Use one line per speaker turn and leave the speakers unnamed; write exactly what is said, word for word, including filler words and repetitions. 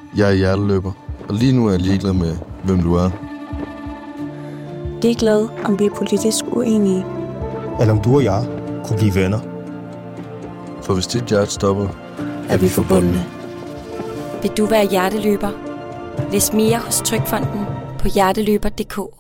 Jeg er hjerteløber, og lige nu er jeg ligeglad med, hvem du er.
Ligeglad, om vi er politisk uenige.
Eller om du og jeg kunne blive venner.
For hvis dit hjerte stopper,
Er vi forbundne?
Vil du være hjerteløber? Læs mere hos Trygfonden på hjerteløber punktum d k.